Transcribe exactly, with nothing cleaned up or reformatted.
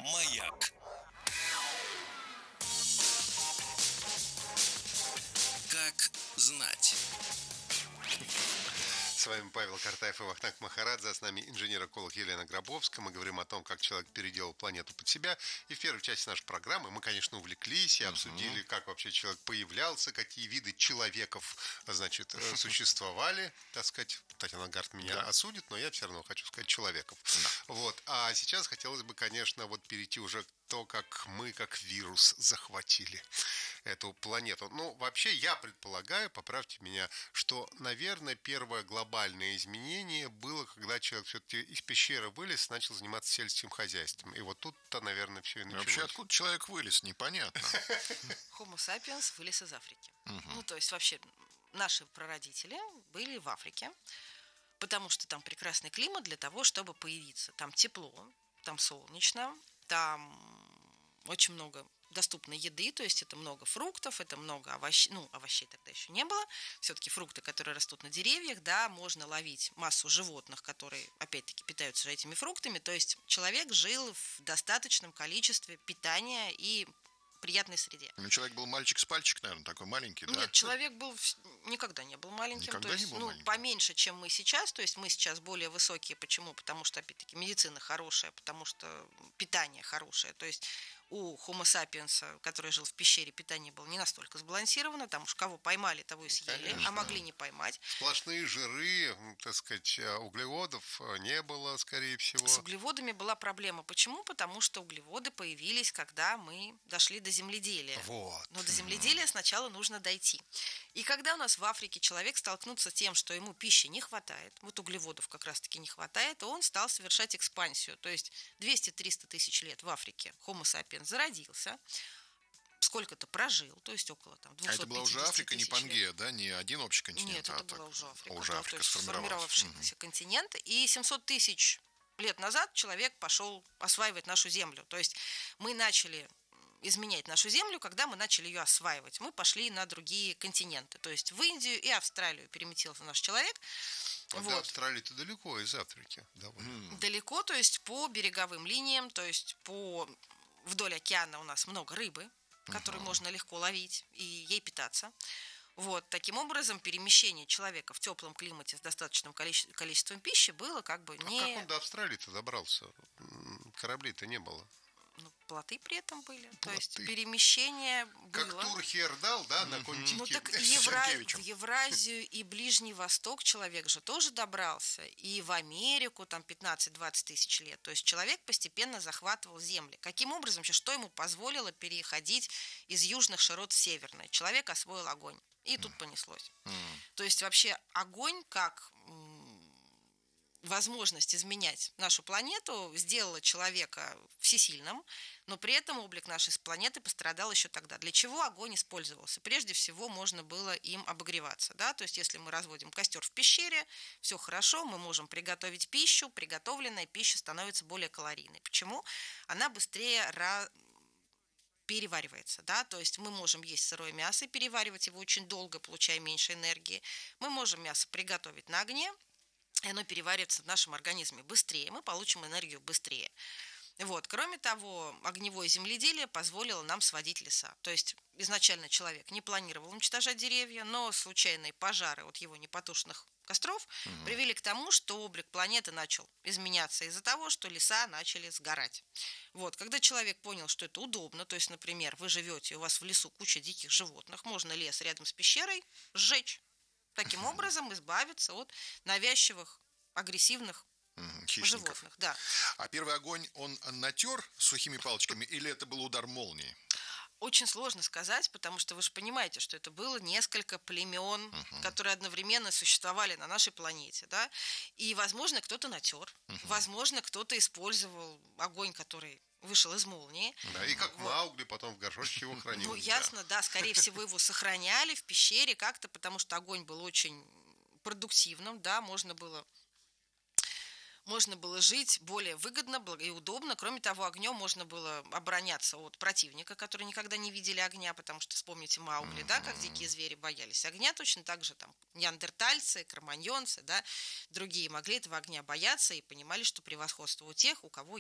Маяк. Как знать. С вами Павел Картаев и Вахтанг Махарадзе, с нами инженер-эколог Елена Гробовская. Мы говорим о том, как человек переделал планету под себя. И в первой части нашей программы мы, конечно, увлеклись и обсудили, uh-huh. как вообще человек появлялся, какие виды человеков, значит, существовали. Так сказать, Татьяна Гарт меня да. осудит, но я все равно хочу сказать человеков. Да. Вот. А сейчас хотелось бы, конечно, вот перейти уже к то, как мы, как вирус, захватили эту планету. Ну, вообще, я предполагаю, поправьте меня, что, наверное, первое глобальное изменение было, когда человек все-таки из пещеры вылез, начал заниматься сельским хозяйством. И вот тут-то, наверное, все и началось. Вообще, откуда человек вылез, непонятно. Homo sapiens вылез из Африки. Ну, то есть, вообще, наши прародители были в Африке, потому что там прекрасный климат для того, чтобы появиться. Там тепло, там солнечно, там очень много доступной еды, то есть это много фруктов, это много овощей, ну, овощей тогда еще не было, все-таки фрукты, которые растут на деревьях, да, можно ловить массу животных, которые, опять-таки, питаются же этими фруктами, то есть человек жил в достаточном количестве питания и приятной среде. Ну, человек был мальчик с пальчик, наверное, такой маленький, да? Нет, человек был никогда не был маленьким, никогда то есть, не был ну, маленьким. поменьше, чем мы сейчас, то есть мы сейчас более высокие, почему? Потому что, опять-таки, медицина хорошая, потому что питание хорошее, то есть у Homo sapiens, который жил в пещере, питание было не настолько сбалансировано, там уж кого поймали, того и съели, конечно, а могли не поймать. Сплошные жиры, так сказать, углеводов не было, скорее всего. С углеводами была проблема. Почему? Потому что углеводы появились, когда мы дошли до земледелия. Вот. Но до земледелия сначала нужно дойти. И когда у нас в Африке человек столкнулся с тем, что ему пищи не хватает, вот углеводов как раз-таки не хватает, он стал совершать экспансию. То есть двести-триста тысяч лет в Африке Homo sapiens зародился, сколько-то прожил, то есть около там двухсот пятидесяти тысяч. А это была уже Африка, не Пангея, лет. Да, не один общий континент? Нет, а это так, была уже Африка, уже да, Африка то есть сформировавшийся угу. континент. И семьсот тысяч лет назад человек пошел осваивать нашу землю. То есть мы начали изменять нашу землю, когда мы начали ее осваивать. Мы пошли на другие континенты. То есть в Индию и Австралию переместился наш человек. Вот. Вот. Австралия-то далеко из Африки. Mm. Далеко, то есть по береговым линиям, то есть по вдоль океана у нас много рыбы, которую uh-huh. можно легко ловить и ей питаться. Вот, таким образом, перемещение человека в теплом климате с достаточным количеством, количеством пищи было как бы не... А как он до Австралии-то добрался? Кораблей-то не было. Ну, плоты при этом были. Плоты. То есть перемещение было. Как тур Хердал, да, на контике. Ну так Евра... в Евразию и Ближний Восток человек же тоже добрался. И в Америку там пятнадцать-двадцать тысяч лет. То есть человек постепенно захватывал земли. Каким образом, что ему позволило переходить из южных широт в северные? Человек освоил огонь. И тут понеслось. Mm. То есть вообще огонь как возможность изменять нашу планету сделала человека всесильным, но при этом облик нашей планеты пострадал еще тогда. Для чего огонь использовался? Прежде всего, можно было им обогреваться. Да? То есть, если мы разводим костер в пещере, все хорошо, мы можем приготовить пищу, приготовленная пища становится более калорийной. Почему? Она быстрее ра... переваривается, да, то есть мы можем есть сырое мясо и переваривать его очень долго, получая меньше энергии. Мы можем мясо приготовить на огне, и оно переваривается в нашем организме быстрее, мы получим энергию быстрее. Вот. Кроме того, огневое земледелие позволило нам сводить леса. То есть изначально человек не планировал уничтожать деревья, но случайные пожары от его непотушенных костров угу. привели к тому, что облик планеты начал изменяться из-за того, что леса начали сгорать. Вот. Когда человек понял, что это удобно, то есть, например, вы живете, у вас в лесу куча диких животных, можно лес рядом с пещерой сжечь. Таким образом избавиться от навязчивых, агрессивных хищников. Животных. Да. А первый огонь, он натер сухими палочками или это был удар молнии? Очень сложно сказать, потому что вы же понимаете, что это было несколько племен, uh-huh. которые одновременно существовали на нашей планете, да, и, возможно, кто-то натер, uh-huh. возможно, кто-то использовал огонь, который вышел из молнии. Да, и как вот. Маугли потом в горшочке его хранил. Ну, ясно, да. да, скорее всего, его сохраняли в пещере как-то, потому что огонь был очень продуктивным, да, можно было... Можно было жить более выгодно и удобно. Кроме того, огнем можно было обороняться от противника, которые никогда не видели огня, потому что, вспомните Маугли, mm-hmm. да, как дикие звери боялись огня. Точно так же там неандертальцы, кроманьонцы, да, другие могли этого огня бояться и понимали, что превосходство у тех, у кого